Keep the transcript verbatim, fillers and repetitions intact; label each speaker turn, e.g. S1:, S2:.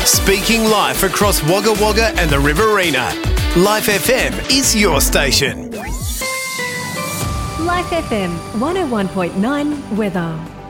S1: Speaking live across Wagga Wagga and the Riverina. Life F M is your station.
S2: Life F M one oh one point nine weather.